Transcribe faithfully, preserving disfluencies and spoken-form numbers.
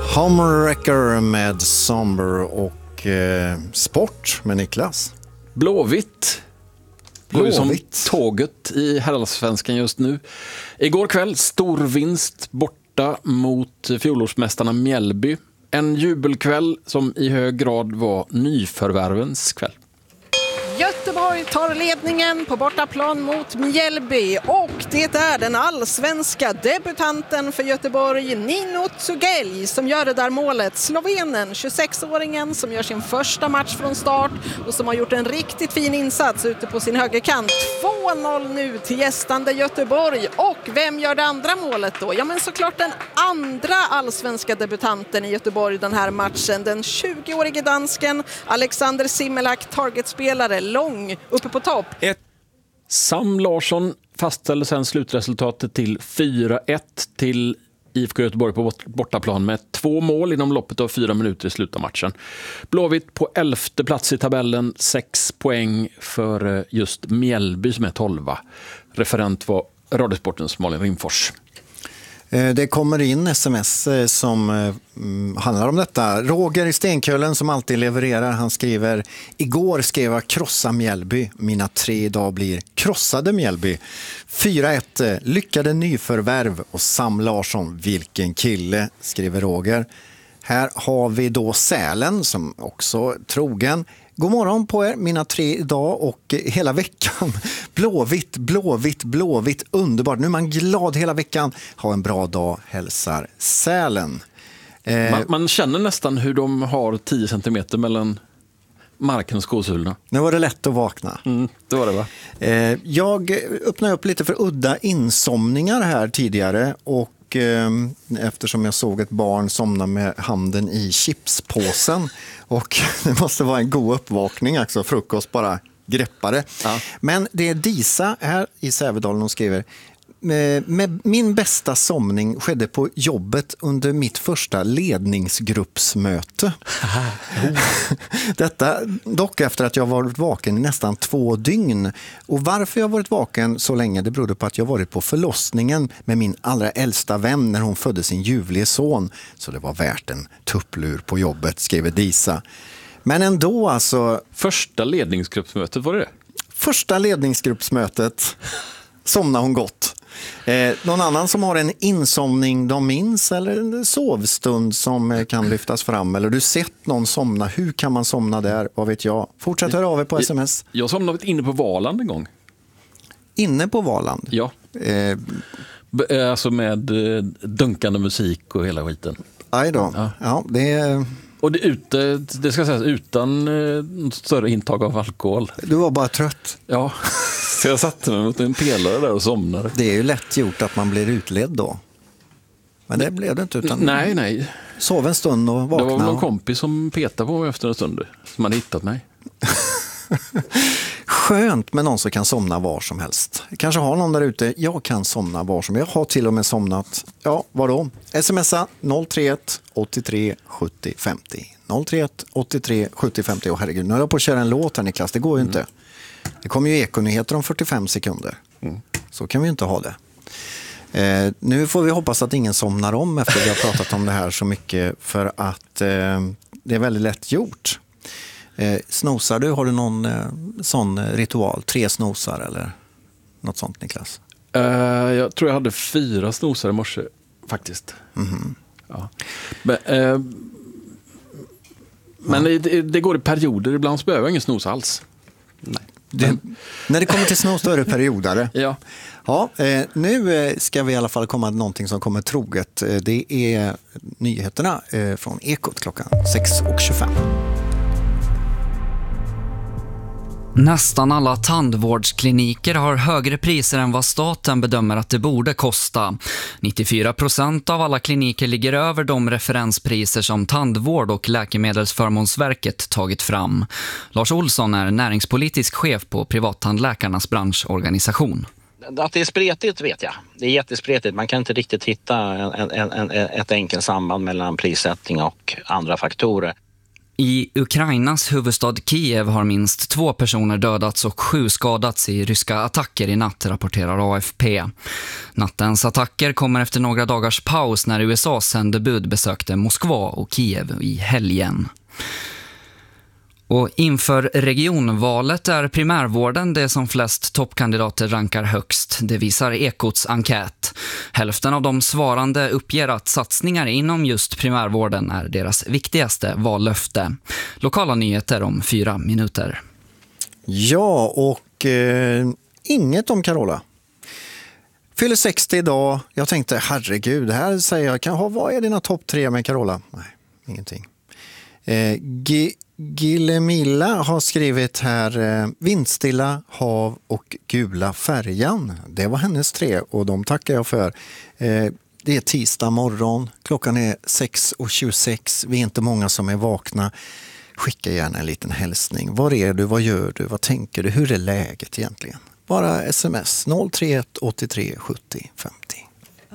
Homewrecker med Somber och eh, sport med Niklas. Blåvitt. Blåvitt. Som tåget i herrallsvenskan just nu. Igår kväll stor vinst borta mot fjolårsmästarna Mjällby. En jubelkväll som i hög grad var nyförvärvens kväll. Göteborg tar ledningen på bortaplan mot Mjällby och det är den allsvenska debutanten för Göteborg, Nino Tsugelj, som gör det där målet. Slovenen, tjugosexåringen som gör sin första match från start och som har gjort en riktigt fin insats ute på sin högerkant. två noll nu till gästande Göteborg. Och vem gör det andra målet då? Ja, men såklart den andra allsvenska debutanten i Göteborg den här matchen. Den tjugoårige dansken Alexander Simelak, targetspelare, lång uppe på topp. Ett. Sam Larsson fastställde sen slutresultatet till fyra ett till I F K Göteborg på bortaplan med två mål inom loppet av fyra minuter i slutet av matchen. Blåvitt på elfte plats i tabellen, sex poäng för just Mjällby som är tolva. Referent var Radiosportens Malin Rimfors. Det kommer in sms som handlar om detta. Roger i Stenkölen som alltid levererar, han skriver: igår skrev jag krossa Mjällby, mina tre idag blir krossade Mjällby. fyra ett, lyckade nyförvärv och Sam Larsson, vilken kille, skriver Roger. Här har vi då Sälen som också trogen. God morgon på er, mina tre idag och hela veckan. Blåvitt, blåvitt, blåvitt, underbart. Nu är man glad hela veckan. Ha en bra dag, hälsar Sälen. Eh, man, man känner nästan hur de har tio centimeter mellan marken och skosulorna. Nu var det lätt att vakna. Mm, det var det va? Eh, jag öppnade upp lite för udda insomningar här tidigare och eftersom jag såg ett barn somna med handen i chipspåsen och det måste vara en god uppvakning, alltså frukost bara greppare. Ja. Men det är Disa här i Sävedalen och skriver: med min bästa somning skedde på jobbet under mitt första ledningsgruppsmöte. Detta dock efter att jag varit vaken i nästan två dygn. Och varför jag varit vaken så länge, det berodde på att jag varit på förlossningen med min allra äldsta vän när hon födde sin ljuvlige son. Så det var värt en tupplur på jobbet, skriver Disa. Men ändå alltså... Första ledningsgruppsmötet, var det det? Första ledningsgruppsmötet somnar hon gott. Eh, någon annan som har en insomning de minns eller en sovstund som kan lyftas fram, eller du sett någon somna, hur kan man somna där, vad vet jag? Fortsätt höra av er på sms. Jag, jag somnade inne på Valand en gång. Inne på Valand? Ja. Eh, alltså med dunkande musik och hela skiten. Aj då. Ja, ja det är... Och det, ute, det ska sägas utan eh, större intag av alkohol. Du var bara trött. Ja, så jag satte mig mot en pelare där och somnade. Det är ju lätt gjort att man blir utledd då. Men det blev det inte utan... Nej, nej. Sov en stund och vaknade. Det var någon kompis som petade på mig efter en stund som hade hittat mig. Skönt med någon som kan somna var som helst. Kanske har någon där ute, jag kan somna var som helst. Jag har till och med somnat, ja vadå? Smsa noll tre ett åttiotre sjuttio femtio. noll tre ett åttiotre sjuttio femtio. Och herregud, nu är jag på att köra en låt här Niklas, det går ju mm. inte. Det kommer ju ekonyheter om fyrtiofem sekunder. Mm. Så kan vi ju inte ha det. Eh, nu får vi hoppas att ingen somnar om efter vi har pratat om det här så mycket, för att eh, det är väldigt lätt gjort. Eh, snosar du? Har du någon eh, sån ritual? Tre snosar eller något sånt, Niklas? Uh, jag tror jag hade fyra snosar i morse faktiskt. Mm-hmm. Ja. Men, uh, men ja. det, det går i perioder. Ibland så behöver jag ingen snos alls. Nej. Det, när det kommer till snos då är det periodare. Ja. Ja, eh, nu ska vi i alla fall komma till någonting som kommer troget. Det är nyheterna eh, från Ekot klockan sex och tjugofem. Nästan alla tandvårdskliniker har högre priser än vad staten bedömer att det borde kosta. nittiofyra procent av alla kliniker ligger över de referenspriser som Tandvård- och Läkemedelsförmånsverket tagit fram. Lars Olsson är näringspolitisk chef på Privattandläkarnas branschorganisation. Att det är spretigt vet jag. Det är jättespretigt. Man kan inte riktigt hitta en, en, en, ett enkelt samband mellan prissättning och andra faktorer. I Ukrainas huvudstad Kiev har minst två personer dödats och sju skadats i ryska attacker i natt, rapporterar A F P. Nattens attacker kommer efter några dagars paus när U S A:s sändebud besökte Moskva och Kiev i helgen. Och inför regionvalet är primärvården det som flest toppkandidater rankar högst. Det visar Ekots enkät. Hälften av de svarande uppger att satsningar inom just primärvården är deras viktigaste vallöfte. Lokala nyheter om fyra minuter. Ja, och eh, inget om Carola. Fyller sextio idag. Jag tänkte, herregud, här säger jag, kan ha, vad är dina topp tre med Carola? Nej, ingenting. Eh, G- Gilemilla har skrivit här eh, Vindstilla, hav och gula färjan. Det var hennes tre och de tackar jag för. Eh, det är tisdag morgon, klockan är sex och tjugosex. Vi är inte många som är vakna. Skicka gärna en liten hälsning. Var är du? Vad gör du? Vad tänker du? Hur är läget egentligen? Bara sms noll tre ett åttiotre sjuttio femtio.